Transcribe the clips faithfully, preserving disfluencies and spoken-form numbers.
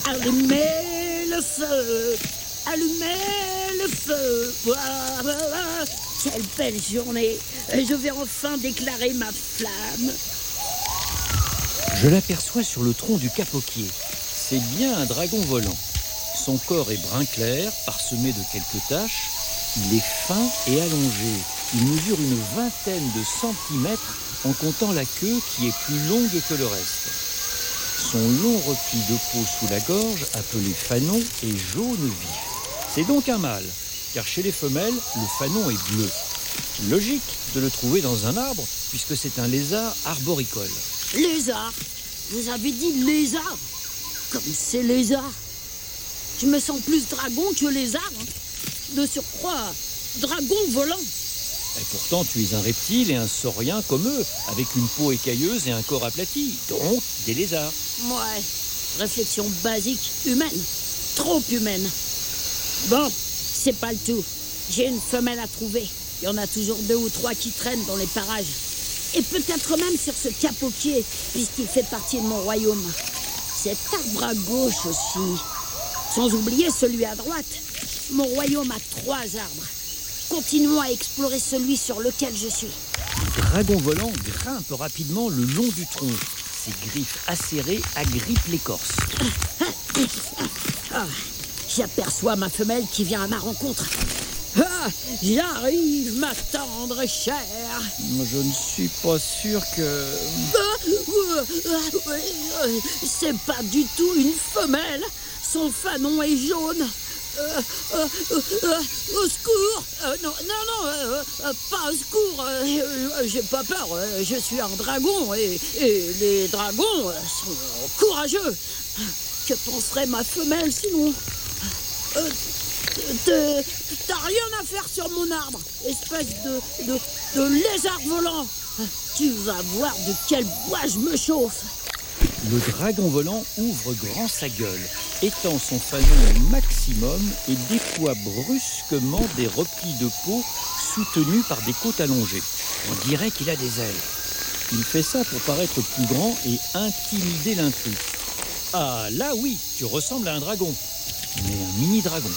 Allumez le feu, allumez le feu. Voilà, voilà. Quelle belle journée. Je vais enfin déclarer ma flamme. Je l'aperçois sur le tronc du capoquier. C'est bien un dragon volant. Son corps est brun clair, parsemé de quelques taches. Il est fin et allongé. Il mesure une vingtaine de centimètres en comptant la queue qui est plus longue que le reste. Son long repli de peau sous la gorge, appelé fanon, est jaune vif. C'est donc un mâle, car chez les femelles, le fanon est bleu. Logique de le trouver dans un arbre, puisque c'est un lézard arboricole. Lézard? Vous avez dit lézard? Comme c'est lézard. Je me sens plus dragon que lézard. Hein. De surcroît, dragon volant. Et pourtant, tu es un reptile et un saurien comme eux, avec une peau écailleuse et un corps aplati, donc des lézards. Ouais, réflexion basique, humaine, trop humaine. Bon, c'est pas le tout. J'ai une femelle à trouver. Il y en a toujours deux ou trois qui traînent dans les parages. Et peut-être même sur ce capoquier, puisqu'il fait partie de mon royaume. Cet arbre à gauche aussi. Sans oublier celui à droite. Mon royaume a trois arbres. Continuons à explorer celui sur lequel je suis. Le dragon volant grimpe rapidement le long du tronc. Ses griffes acérées agrippent l'écorce. Ah, j'aperçois ma femelle qui vient à ma rencontre. Ah, j'arrive, ma tendre chère. Je ne suis pas sûr que... C'est pas du tout une femelle. Son fanon est jaune. Euh, euh, euh, euh, au secours euh, Non, non, non, euh, euh, pas au secours. Euh, euh, j'ai pas peur. Euh, je suis un dragon et, et les dragons euh, sont courageux. Que penserait ma femelle sinon euh, T'as rien à faire sur mon arbre, espèce de, de, de lézard volant. Tu vas voir de quel bois je me chauffe. Le dragon volant ouvre grand sa gueule, étend son fanon au maximum et déploie brusquement des replis de peau soutenus par des côtes allongées. On dirait qu'il a des ailes. Il fait ça pour paraître plus grand et intimider l'intrus. Ah, là oui, tu ressembles à un dragon, mais un mini-dragon.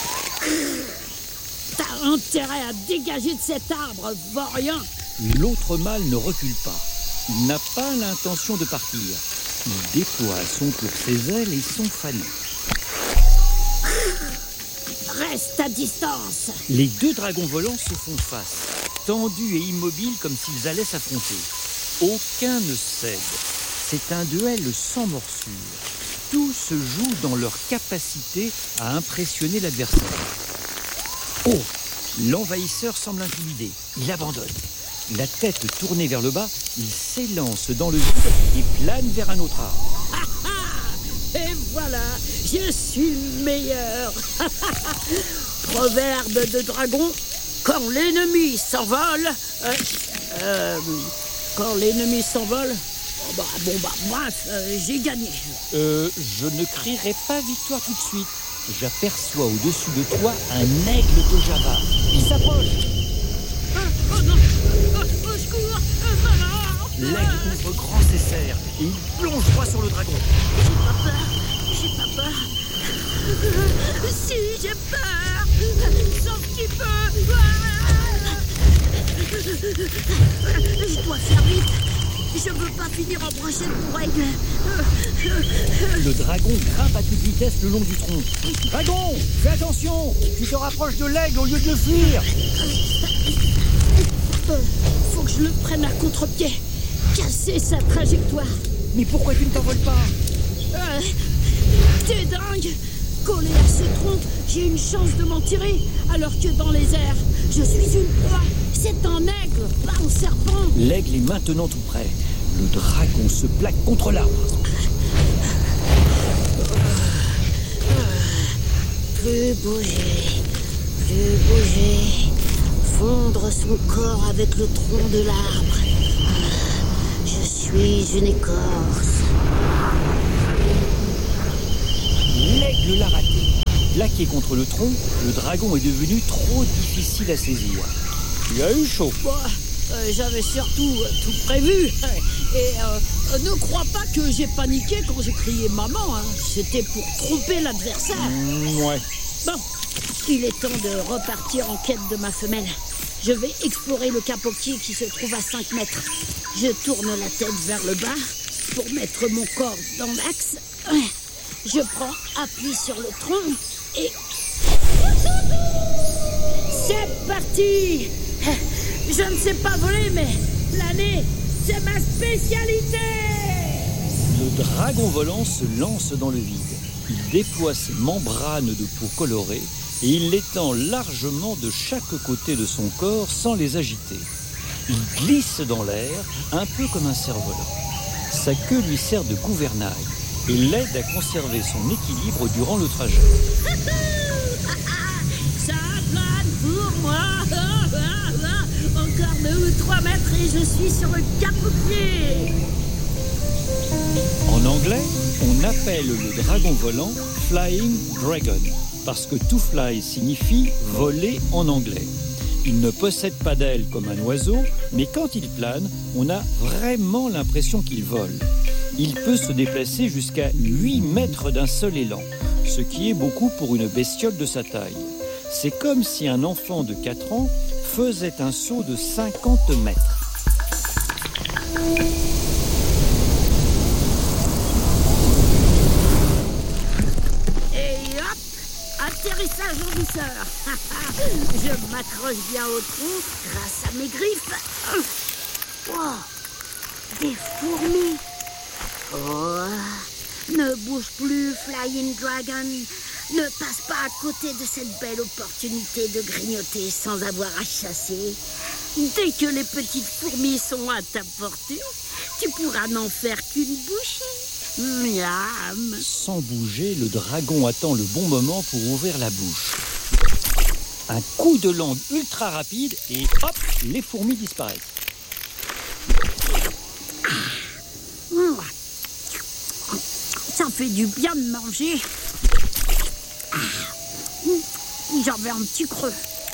T'as intérêt à dégager de cet arbre, vaurien. L'autre mâle ne recule pas. Il n'a pas l'intention de partir. Il déploie à son tour ses ailes et son fanon. Reste à distance. Les deux dragons volants se font face, tendus et immobiles comme s'ils allaient s'affronter. Aucun ne cède. C'est un duel sans morsure. Tout se joue dans leur capacité à impressionner l'adversaire. Oh, l'envahisseur semble intimidé. Il abandonne. La tête tournée vers le bas, il s'élance dans le vide et plane vers un autre arbre. Ah, ah, et voilà, je suis le meilleur. Proverbe de dragon, quand l'ennemi s'envole... Euh, euh, quand l'ennemi s'envole... Oh bah, bon bah, bref, euh, j'ai gagné. Euh, je ne crierai pas victoire tout de suite. J'aperçois au-dessus de toi un aigle de Java. Il s'approche. Ah, oh non, oh, au secours, euh, maman. L'aigle ouvre grand ses serres et il plonge droit sur le dragon. J'ai pas peur, j'ai pas peur. Euh, si, j'ai peur. Sauf qu'il peut. Je dois faire vite. Je veux pas finir en brochette pour aigle. Le dragon grimpe à toute vitesse le long du tronc. Dragon, fais attention. Tu te rapproches de l'aigle au lieu de le fuir. Euh, faut que je le prenne à contre-pied. Casser sa trajectoire. Mais pourquoi tu ne t'envoles pas? euh, T'es dingue. Collé à ce tronc, j'ai une chance de m'en tirer. Alors que dans les airs, je suis une proie. C'est un aigle, pas un serpent. L'aigle est maintenant tout près. Le dragon se plaque contre l'arbre. Plus bouger, plus bouger. Fondre son corps avec le tronc de l'arbre. Je suis une écorce. L'aigle l'a raté. Plaqué contre le tronc, le dragon est devenu trop difficile à saisir. Tu as eu chaud. Bon, euh, j'avais surtout euh, tout prévu. Et euh, ne crois pas que j'ai paniqué quand j'ai crié maman, hein. C'était pour tromper l'adversaire. Mmh, ouais. Bon, il est temps de repartir en quête de ma femelle. Je vais explorer le capotier qui se trouve à cinq mètres. Je tourne la tête vers le bas pour mettre mon corps dans l'axe. Je prends appui sur le tronc et... C'est parti! Je ne sais pas voler, mais planer, c'est ma spécialité! Le dragon volant se lance dans le vide. Il déploie ses membranes de peau colorée et il l'étend largement de chaque côté de son corps sans les agiter. Il glisse dans l'air, un peu comme un cerf-volant. Sa queue lui sert de gouvernail et l'aide à conserver son équilibre durant le trajet. Ça plane pour moi. Encore deux ou trois mètres et je suis sur le capotier. En anglais, on appelle le dragon volant Flying Dragon, parce que to fly signifie voler en anglais. Il ne possède pas d'ailes comme un oiseau, mais quand il plane, on a vraiment l'impression qu'il vole. Il peut se déplacer jusqu'à huit mètres d'un seul élan, ce qui est beaucoup pour une bestiole de sa taille. C'est comme si un enfant de quatre ans faisait un saut de cinquante mètres. Et hop, atterrissage en douceur. Je m'accroche bien au tronc grâce à mes griffes. Wow, des fourmis. Oh, ne bouge plus, Flying Dragon. Ne passe pas à côté de cette belle opportunité de grignoter sans avoir à chasser. Dès que les petites fourmis sont à ta portée, tu pourras n'en faire qu'une bouchée. Miam. Sans bouger, le dragon attend le bon moment pour ouvrir la bouche. Un coup de langue ultra rapide et hop, les fourmis disparaissent. Ça fait du bien de manger. J'avais un petit creux.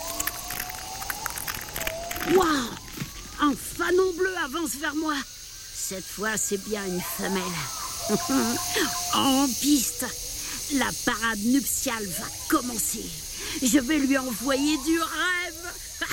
Waouh! Un fanon bleu avance vers moi. Cette fois, c'est bien une femelle. En piste, la parade nuptiale va commencer. Je vais lui envoyer du rêve.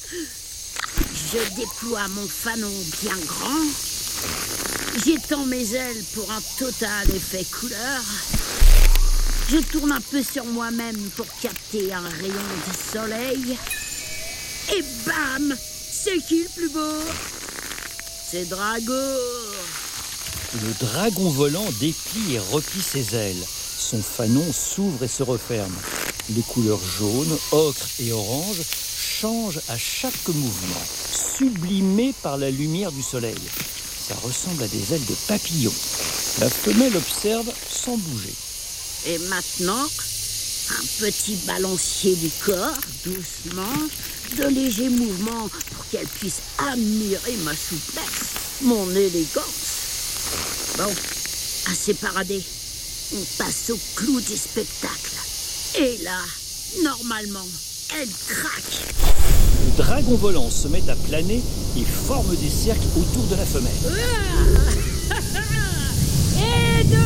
Je déploie mon fanon bien grand. J'étends mes ailes pour un total effet couleur. Je tourne un peu sur moi-même pour capter un rayon du soleil. Et bam! C'est qui le plus beau? C'est Drago. Le dragon volant déplie et replie ses ailes. Son fanon s'ouvre et se referme. Les couleurs jaune, ocre et orange changent à chaque mouvement, sublimées par la lumière du soleil. Ça ressemble à des ailes de papillon. La femelle observe sans bouger. Et maintenant, un petit balancier du corps, doucement, de légers mouvements pour qu'elle puisse admirer ma souplesse, mon élégance. Bon, assez paradé. On passe au clou du spectacle. Et là, normalement, elle craque. Le dragon volant se met à planer et forme des cercles autour de la femelle. Et deux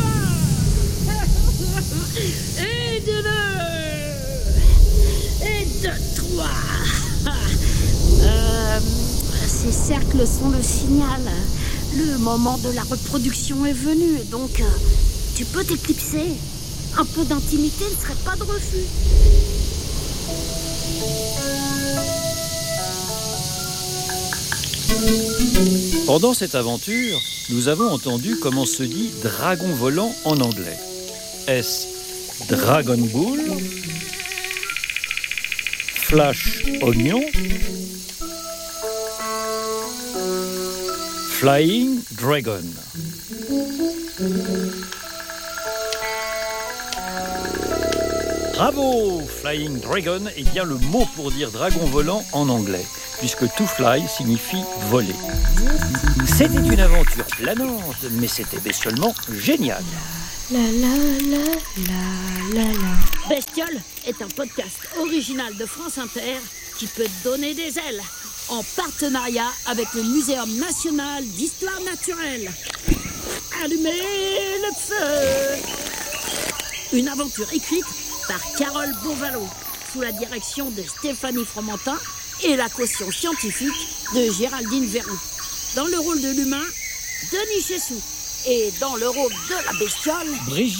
Et de deux Et de trois euh, Ces cercles sont le signal. Le moment de la reproduction est venu, donc euh, tu peux t'éclipser. Un peu d'intimité ne serait pas de refus. Pendant cette aventure, nous avons entendu comment se dit dragon volant en anglais. Est-ce Dragon Bull, Flash Oignon, Flying Dragon? Bravo! Flying Dragon est bien le mot pour dire dragon volant en anglais, puisque to fly signifie voler. C'était une aventure planante, mais c'était bestiolement génial. La la la la la la. Bestiole est un podcast original de France Inter qui peut te donner des ailes. en partenariat avec le Muséum national d'histoire naturelle. Allumez le feu! Une aventure écrite par Carole Beauvallot, sous la direction de Stéphanie Fromentin et la caution scientifique de Géraldine Verroux. Dans le rôle de l'humain, Denis Chessou. Et dans le rôle de la bestiole, Brigitte